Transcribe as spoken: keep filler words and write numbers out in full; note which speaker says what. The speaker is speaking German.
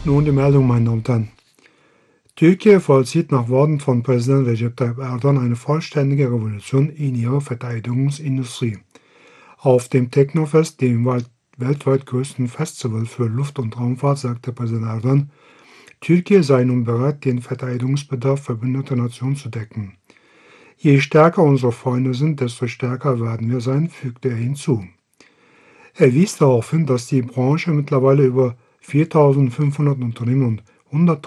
Speaker 1: Nun die Meldung, meine Damen und Herren. Türkei vollzieht nach Worten von Präsident Recep Tayyip Erdogan eine vollständige Revolution in ihrer Verteidigungsindustrie. Auf dem Technofest, dem weltweit größten Festival für Luft- und Raumfahrt, sagte Präsident Erdogan, Türkei sei nun bereit, den Verteidigungsbedarf verbündeter Nationen zu decken. Je stärker unsere Freunde sind, desto stärker werden wir sein, fügte er hinzu. Er wies darauf hin, dass die Branche mittlerweile über viertausendfünfhundert Unternehmen und